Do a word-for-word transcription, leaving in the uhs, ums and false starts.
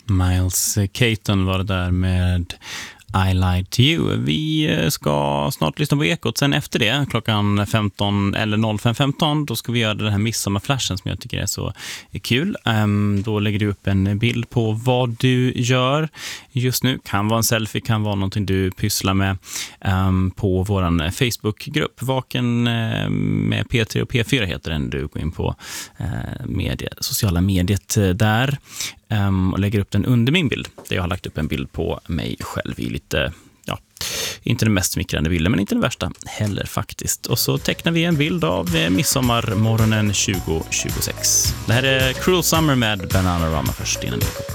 Miles Keaton var det där med I Lied to You. Vi ska snart lyssna på Ekot. Sen efter det, klockan femton eller noll fem femton, då ska vi göra den här midsommarflashen som jag tycker är så kul. Um, då lägger du upp en bild på vad du gör just nu. Kan vara en selfie, kan vara någonting du pysslar med um, på våran Facebookgrupp. Vaken uh, med P tre och P fyra heter den. Du går in på uh, media, sociala mediet uh, där. Um, och lägger upp den under min bild. Där jag har lagt upp en bild på mig själv i lite, ja, inte den mest smickrande bilden, men inte den värsta heller faktiskt. Och så tecknar vi en bild av eh, midsommarmorgonen tjugo tjugosex. Det här är Cruel Summer med Bananarama först innan det går.